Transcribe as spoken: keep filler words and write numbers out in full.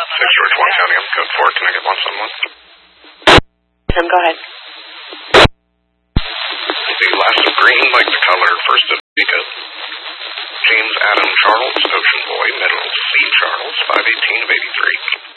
six George, one County, I'm code four. Can I get one someone? Tim, go ahead. The last of green, like the color, first of Beacon. James Adam Charles, Ocean Boy, middle, C. Charles, five eighteen of eighty-three.